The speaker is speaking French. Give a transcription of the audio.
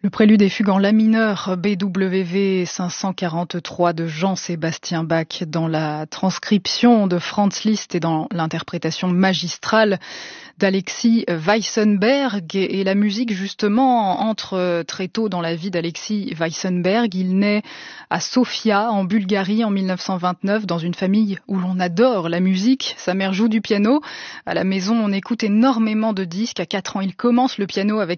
Le prélude et fugue en la mineur BWV 543 de Jean-Sébastien Bach dans la transcription de Franz Liszt et dans l'interprétation magistrale d'Alexis Weissenberg. Et la musique, justement, entre très tôt dans la vie d'Alexis Weissenberg. Il naît à Sofia, en Bulgarie, en 1929, dans une famille où l'on adore la musique. Sa mère joue du piano. À la maison, on écoute énormément de disques. À 4 ans, il commence le piano avec